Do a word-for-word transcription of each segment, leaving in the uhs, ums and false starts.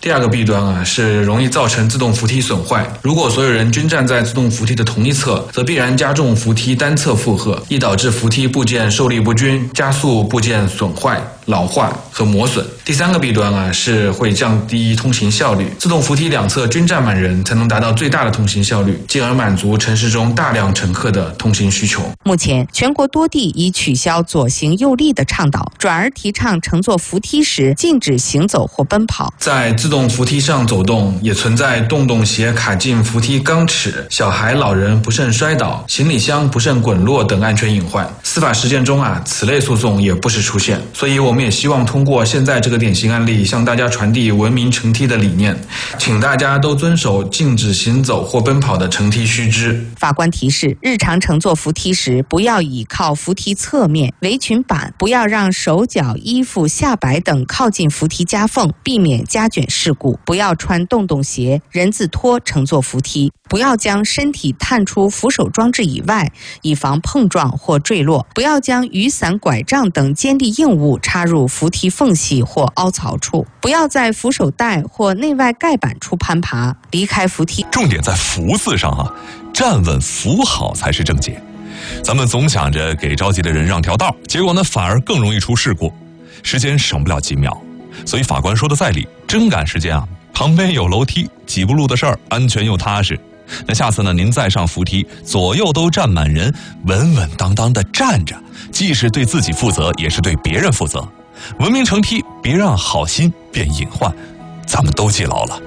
第二个弊端啊是容易造成自动扶梯损坏。如果所有人均站在自动扶梯的同一侧，则必然加重扶梯单侧负荷，易导致扶梯部件受力不均，加速部件损坏、老化和磨损。第三个弊端啊是会降低通行效率。自动扶梯两侧均站满人，才能达到最大的通行效率，进而满足城市中大量乘客的通行需求。 目前，全国多地已取消左行右立的倡导，转而提倡乘坐扶梯时禁止行走或奔跑。 在自动扶梯上走动，也存在洞洞鞋卡进扶梯钢齿、小孩、老人不慎摔倒、行李箱不慎滚落等安全隐患。司法实践中啊，此类诉讼也不时出现。所以我们也希望通过现在这个典型案例，向大家传递文明乘梯的理念，请大家都遵守禁止行走或奔跑的乘梯须知。 法官提示，日常乘坐扶梯时，不要倚靠扶梯侧面、围裙板，不要让手脚、衣服、下摆等靠近扶梯夹缝，避免夹卷事故；不要穿洞洞鞋、人字拖乘坐扶梯；不要将身体探出扶手装置以外，以防碰撞或坠落；不要将雨伞、拐杖等尖利硬物插入扶梯缝隙或凹槽处；不要在扶手带或内外盖板处攀爬；离开扶梯。 重点在扶字上啊，站稳扶好才是正解。咱们总想着给着急的人让条道，结果呢反而更容易出事故，时间省不了几秒。所以法官说的在理，真赶时间啊，旁边有楼梯，几步路的事儿，安全又踏实。那下次呢，您再上扶梯，左右都站满人，稳稳当当的站着，既是对自己负责，也是对别人负责。文明乘梯，别让好心变隐患，咱们都记牢了。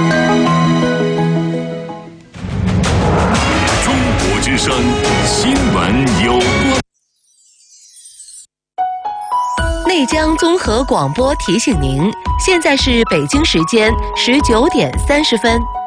中国之声新闻有关。 内江综合广播提醒您，现在是北京时间十九点三十分。